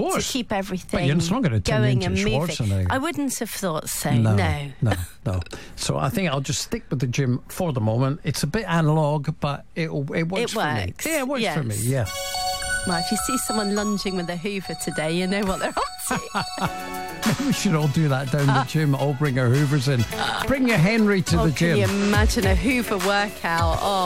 course. To keep everything But it's not going to turn going into and moving. Schwarzenegger. I wouldn't have thought so, no. No. So I think I'll just stick with the gym for the moment. It's a bit analog, but it works for me. Yeah, it works for me, yeah. Well, if you see someone lunging with a Hoover today, you know what they're up to. We should all do that down the gym. All bring our Hoovers in. Bring your Henry to the gym. Can you imagine a Hoover workout? Oh.